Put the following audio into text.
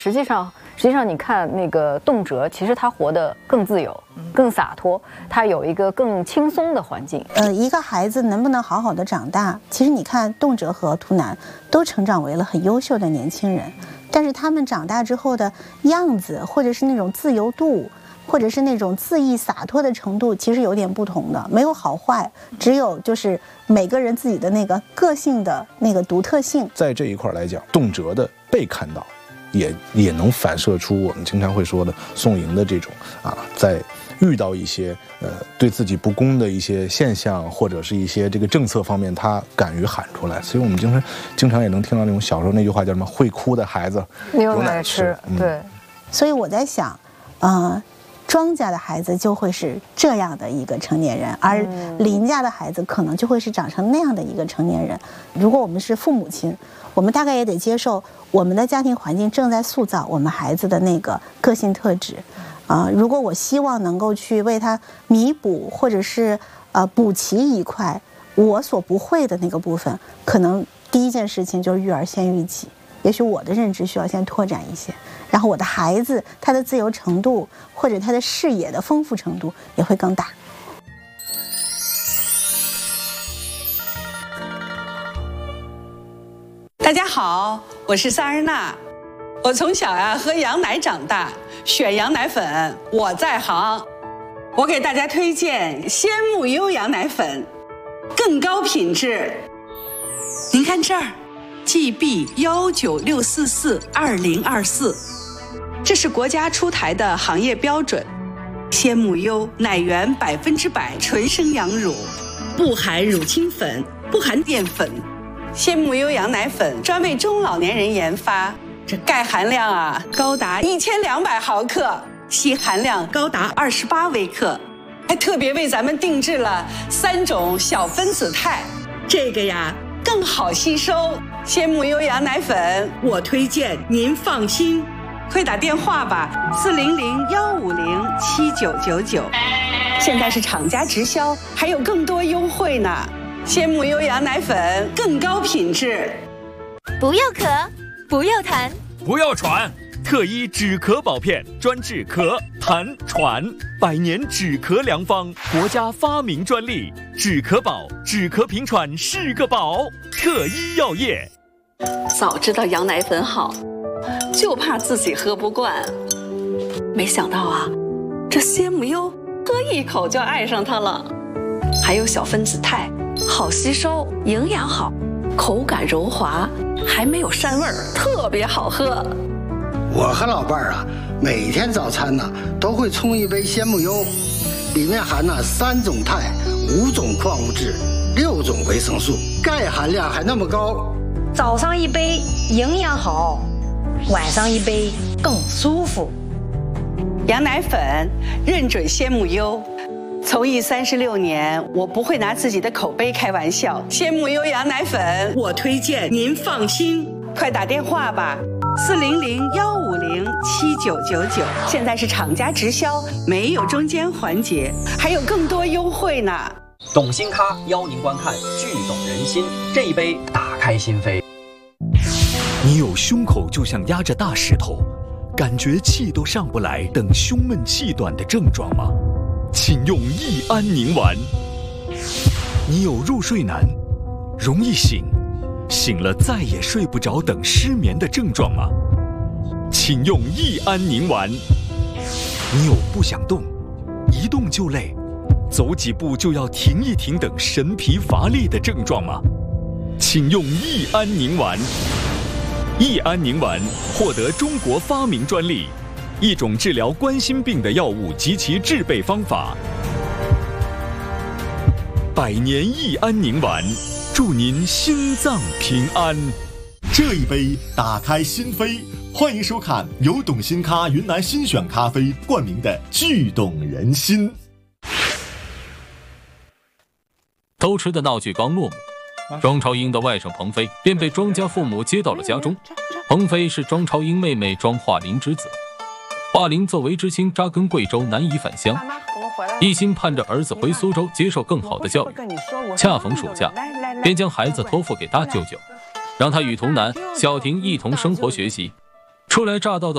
实际上，你看那个动辄，其实他活得更自由、更洒脱，他有一个更轻松的环境。 一个孩子能不能好好的长大，其实你看动辄和图南都成长为了很优秀的年轻人，但是他们长大之后的样子，或者是那种自由度，或者是那种恣意洒脱的程度，其实有点不同的，没有好坏，只有就是每个人自己的那个个性的那个独特性。 在这一块来讲，动辄的被看到。也能反射出我们经常会说的宋莹的这种在遇到一些对自己不公的一些现象，或者是一些这个政策方面，他敢于喊出来。所以我们经常也能听到那种小时候那句话叫什么“会哭的孩子有奶吃”。对， 所以我在想，庄家的孩子就会是这样的一个成年人，而林家的孩子可能就会是长成那样的一个成年人。如果我们是父母亲，我们大概也得接受我们的家庭环境正在塑造我们孩子的那个个性特质。如果我希望能够去为他弥补，或者是补齐一块我所不会的那个部分，可能第一件事情就是育儿先育己。也许我的认知需要先拓展一些，然后我的孩子他的自由程度或者他的视野的丰富程度也会更大。 大家好，我是萨日娜。我从小喝羊奶长大，选羊奶粉我在行。我给大家推荐鲜木优羊奶粉，更高品质。您看这儿，GB196442024，这是国家出台的行业标准。鲜木优奶源100%纯生羊乳，不含乳清粉，不含淀粉。鲜木优羊奶粉专为中老年人研发，这钙含量高达1200毫克，硒含量高达28微克，还特别为咱们定制了3种小分子肽，这个更好吸收。鲜木优羊奶粉我推荐您放心，快打电话吧，400-150-7999，现在是厂家直销，还有更多优惠呢。鲜木优羊奶粉更高品质。 不要咳，不要痰， 不要喘，特医止咳保片专治咳、痰、喘，100年止咳良方，国家发明专利，止咳宝，止咳平喘是个宝。特医药业。 早知道羊奶粉好，就怕自己喝不惯。没想到这鲜木优喝一口就爱上它了，还有小分子肽，好吸收，营养好，口感柔滑，还没有膻味儿，特别好喝。 我和老伴儿每天早餐都会冲一杯鲜木优，里面含3种肽、5种矿物质、6种维生素，钙含量还那么高。 早上一杯营养好，晚上一杯更舒服。 羊奶粉认准鲜木优。从艺36年，我不会拿自己的口碑开玩笑。鲜木优羊奶粉我推荐您放心，快打电话吧，400-150-7999，现在是厂家直销，没有中间环节，还有更多优惠呢。 懂心咖邀您观看《剧懂人心》，这一杯打开心扉。 你有胸口就像压着大石头，感觉气都上不来等胸闷气短的症状吗？请用益安宁丸。你有入睡难、容易醒、醒了再也睡不着等失眠的症状吗？请用益安宁丸。你有不想动、一动就累、走几步就要停一停等神疲乏力的症状吗？请用益安宁丸。益安宁丸获得中国发明专利，一种治疗冠心病的药物及其制备方法。100年益安宁丸，祝您心脏平安。 这一杯打开心扉，欢迎收看由懂心咖云南新选咖啡冠名的《剧懂人心》。 偷吃的闹剧刚落幕，庄朝英的外甥彭飞便被庄家父母接到了家中。彭飞是庄朝英妹妹庄化林之子，化林作为知青扎根贵州，难以返乡，一心盼着儿子回苏州接受更好的教育。恰逢暑假，便将孩子托付给大舅舅，让他与童男、小婷一同生活学习。初来乍到的